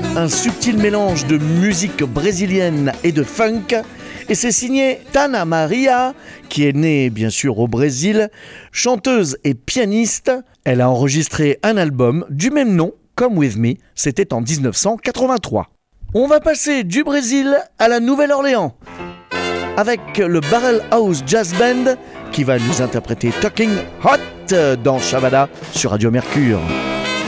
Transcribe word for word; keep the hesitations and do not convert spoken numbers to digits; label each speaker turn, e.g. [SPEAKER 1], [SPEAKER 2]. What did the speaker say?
[SPEAKER 1] un subtil mélange de musique brésilienne et de funk. Et c'est signé Tana Maria, qui est née bien sûr au Brésil, chanteuse et pianiste. Elle a enregistré un album du même nom, Come With Me, c'était en dix-neuf cent quatre-vingt-trois. On va passer du Brésil à la Nouvelle-Orléans, avec le Barrel House Jazz Band, qui va nous interpréter Talking Hot dans Shabada sur Radio Mercure.